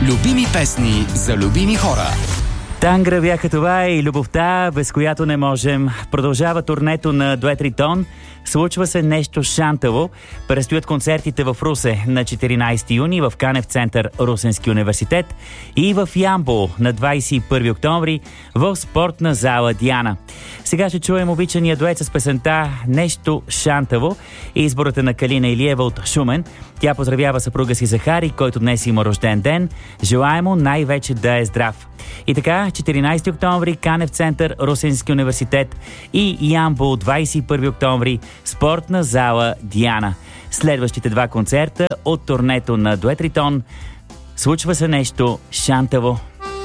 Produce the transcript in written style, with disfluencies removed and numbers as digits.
Любими песни за любими хора. Тангра бяха това и любовта, без която не можем. Продължава турнето на Дует Ритон. Случва се нещо шантаво. Предстоят концертите в Русе на 14 юни, в Канев център Русенски университет и в Ямбол на 21 октомври в спортна зала Диана. Сега ще чуем обичания дует с песента "Нещо шантаво". Изборът е на Калина Илиева от Шумен. Тя поздравява съпруга си Захари, който днес има рожден ден. Желаем му най-вече да е здрав. И така, 14 октомври Канев център Русенски университет и Ямбол 21 октомври спортна зала Диана. Следващите два концерта от турнето на Дует Ритон. Случва се нещо шантаво.